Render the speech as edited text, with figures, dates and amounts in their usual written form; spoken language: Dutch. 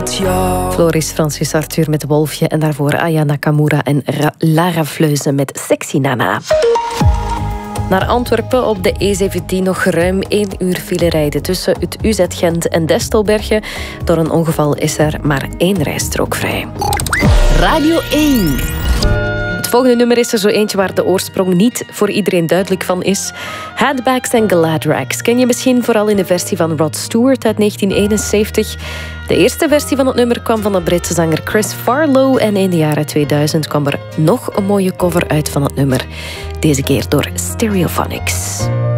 met jou. Floris Francis Arthur met Wolfje en daarvoor Aya Nakamura en Lara Vleuze met Sexy Nana. Naar Antwerpen op de E17 nog ruim 1 uur file rijden tussen het UZ Gent en Destelbergen. Door een ongeval is er maar 1 rijstrook vrij. Radio 1. Het volgende nummer is er zo eentje waar de oorsprong niet voor iedereen duidelijk van is. Handbags en Gladrags ken je misschien vooral in de versie van Rod Stewart uit 1971. De eerste versie van het nummer kwam van de Britse zanger Chris Farlow en in de jaren 2000 kwam er nog een mooie cover uit van het nummer. Deze keer door Stereophonics.